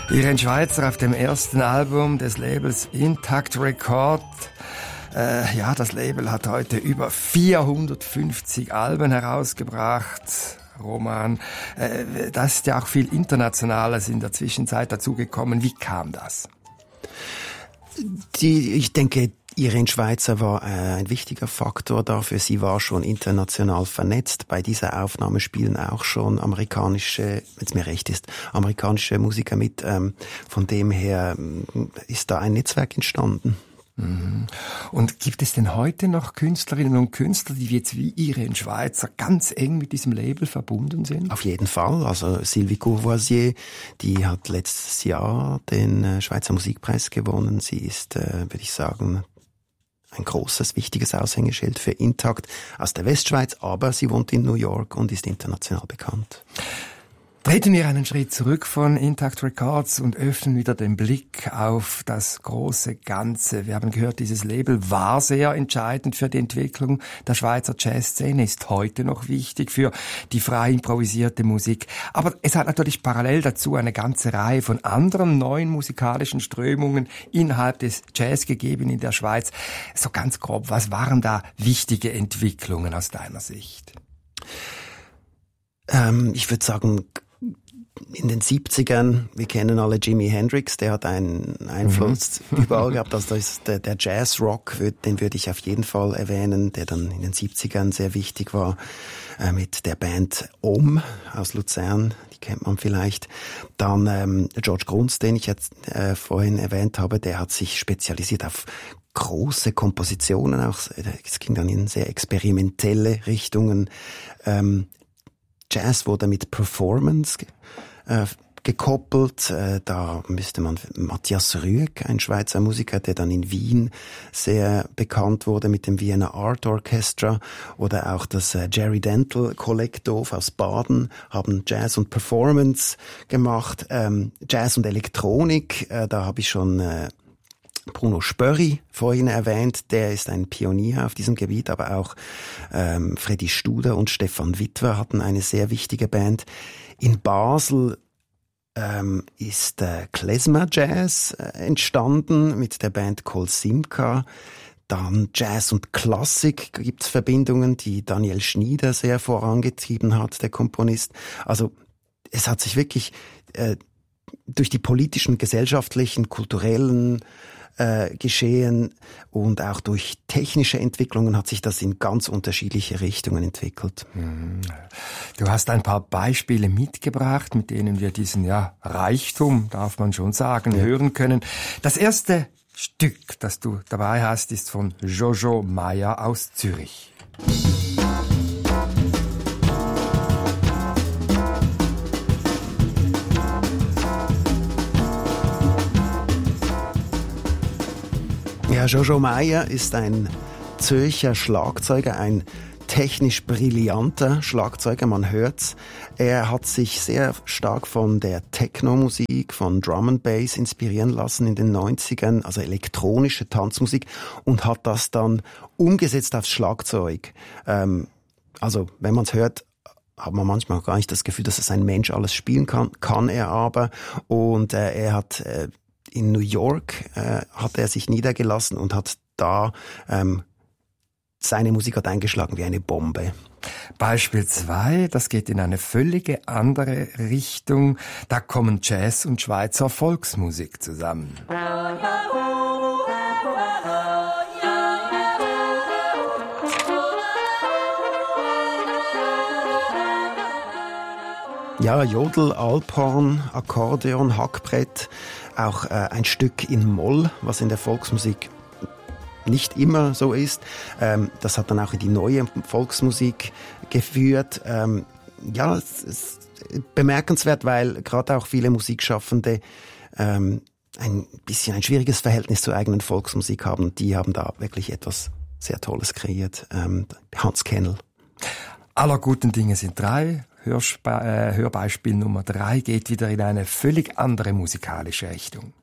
Irene Schweizer auf dem ersten Album des Labels Intact Record. Ja, das Label hat heute über 450 Alben herausgebracht. Roman, da ist ja auch viel Internationales in der Zwischenzeit dazugekommen. Wie kam das? Ich denke, Irene Schweizer war ein wichtiger Faktor dafür. Sie war schon international vernetzt. Bei dieser Aufnahme spielen auch schon amerikanische, wenn es mir recht ist, amerikanische Musiker mit. Von dem her ist da ein Netzwerk entstanden. Und gibt es denn heute noch Künstlerinnen und Künstler, die jetzt wie Irene Schweizer ganz eng mit diesem Label verbunden sind? Auf jeden Fall. Also Sylvie Courvoisier, die hat letztes Jahr den Schweizer Musikpreis gewonnen. Sie ist, würde ich sagen, ein großes, wichtiges Aushängeschild für Intact aus der Westschweiz, aber sie wohnt in New York und ist international bekannt. Treten wir einen Schritt zurück von Intact Records und öffnen wieder den Blick auf das große Ganze. Wir haben gehört, dieses Label war sehr entscheidend für die Entwicklung der Schweizer Jazzszene, ist heute noch wichtig für die frei improvisierte Musik. Aber es hat natürlich parallel dazu eine ganze Reihe von anderen neuen musikalischen Strömungen innerhalb des Jazz gegeben in der Schweiz. So ganz grob, was waren da wichtige Entwicklungen aus deiner Sicht? Ich würde sagen, in den 70ern, wir kennen alle Jimi Hendrix, der hat einen Einfluss überall gehabt. Also das ist der Jazz-Rock, den würde ich auf jeden Fall erwähnen, der dann in den 70ern sehr wichtig war, mit der Band Om aus Luzern, die kennt man vielleicht. Dann George Gruntz, den ich jetzt vorhin erwähnt habe, der hat sich spezialisiert auf große Kompositionen, auch es ging dann in sehr experimentelle Richtungen. Jazz wurde mit Performance gekoppelt. Da müsste man Matthias Rüegg, ein Schweizer Musiker, der dann in Wien sehr bekannt wurde mit dem Vienna Art Orchestra, oder auch das Jerry Dental Kollektiv aus Baden haben Jazz und Performance gemacht. Jazz und Elektronik, da habe ich schon Bruno Spörri vorhin erwähnt, der ist ein Pionier auf diesem Gebiet, aber auch Freddy Studer und Stefan Witwer hatten eine sehr wichtige Band. In Basel ist Klezmer Jazz entstanden mit der Band Kol Simka. Dann Jazz und Klassik gibt's Verbindungen, die Daniel Schnieder sehr vorangetrieben hat, der Komponist. Also es hat sich wirklich durch die politischen, gesellschaftlichen, kulturellen Geschehen und auch durch technische Entwicklungen hat sich das in ganz unterschiedliche Richtungen entwickelt. Du hast ein paar Beispiele mitgebracht, mit denen wir diesen Reichtum, darf man schon sagen, hören können. Das erste Stück, das du dabei hast, ist von Jojo Meyer aus Zürich. Ja, Jojo Meyer ist ein Zürcher Schlagzeuger, ein technisch brillanter Schlagzeuger, man hört's. Er hat sich sehr stark von der Techno-Musik, von Drum and Bass inspirieren lassen in den 90ern, also elektronische Tanzmusik, und hat das dann umgesetzt aufs Schlagzeug. Also, wenn man's hört, hat man manchmal gar nicht das Gefühl, dass es ein Mensch alles spielen kann er aber. Und er hat in New York hat er sich niedergelassen und hat da seine Musik hat eingeschlagen wie eine Bombe. Beispiel 2, das geht in eine völlige andere Richtung. Da kommen Jazz und Schweizer Volksmusik zusammen. Ja, Jodel, Alphorn, Akkordeon, Hackbrett, auch ein Stück in Moll, was in der Volksmusik nicht immer so ist. Das hat dann auch in die neue Volksmusik geführt. Ja, es ist bemerkenswert, weil gerade auch viele Musikschaffende ein bisschen ein schwieriges Verhältnis zur eigenen Volksmusik haben. Die haben da wirklich etwas sehr Tolles kreiert. Hans Kennel. Aller guten Dinge sind 3. Hörbeispiel Nummer 3 geht wieder in eine völlig andere musikalische Richtung.